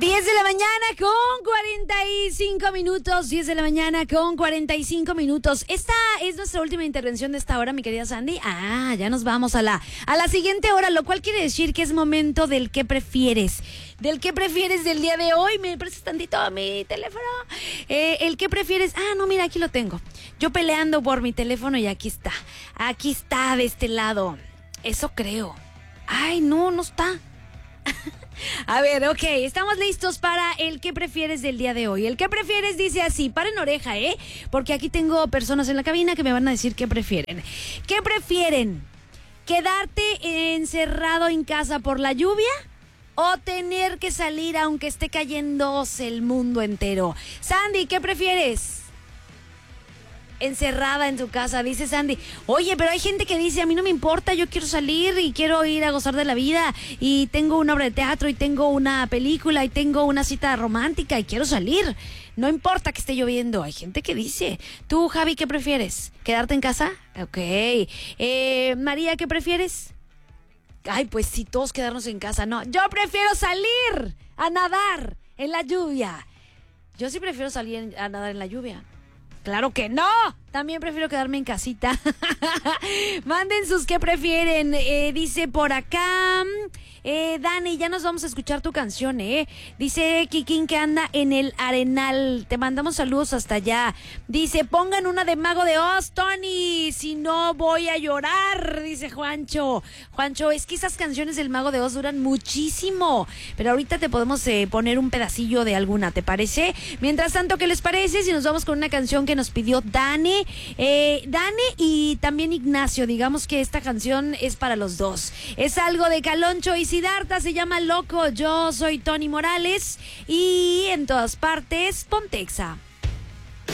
10 de la mañana con 45 minutos. 10 de la mañana con 45 minutos. Esta es nuestra última intervención de esta hora, mi querida Sandy. Ya nos vamos a la siguiente hora, lo cual quiere decir que es momento del que prefieres. Del que prefieres del día de hoy. ¿Me prestas tantito a mi teléfono? El que prefieres. No, mira, aquí lo tengo. Yo peleando por mi teléfono y aquí está. Aquí está de este lado. Eso creo. No está. A ver, ok, estamos listos para el que prefieres del día de hoy. El que prefieres dice así, paren oreja, porque aquí tengo personas en la cabina que me van a decir qué prefieren. ¿Qué prefieren? ¿Quedarte encerrado en casa por la lluvia o tener que salir aunque esté cayéndose el mundo entero? Sandy, ¿qué prefieres? Encerrada en tu casa, dice Sandy. Oye, pero hay gente que dice, a mí no me importa, yo quiero salir y quiero ir a gozar de la vida y tengo una obra de teatro y tengo una película y tengo una cita romántica y quiero salir. No importa que esté lloviendo. Hay gente que dice. Tú, Javi, ¿qué prefieres? ¿Quedarte en casa? Ok. María, ¿qué prefieres? Pues sí, todos quedarnos en casa. No, yo prefiero salir a nadar en la lluvia. Yo sí prefiero salir a nadar en la lluvia. ¡Claro que no! También prefiero quedarme en casita. Manden sus qué prefieren. Dice por acá... Dani, ya nos vamos a escuchar tu canción, Dice Kikín que anda en el Arenal. Te mandamos saludos hasta allá. Dice, pongan una de Mago de Oz, Tony. Si no, voy a llorar, dice Juancho. Juancho, es que esas canciones del Mago de Oz duran muchísimo. Pero ahorita te podemos poner un pedacillo de alguna, ¿te parece? Mientras tanto, ¿qué les parece si nos vamos con una canción que nos pidió Dani? Dani y también Ignacio. Digamos que esta canción es para los dos. Es algo de Caloncho y Siddhartha, se llama Loco. Yo soy Tony Morales y en todas partes, Pontexa.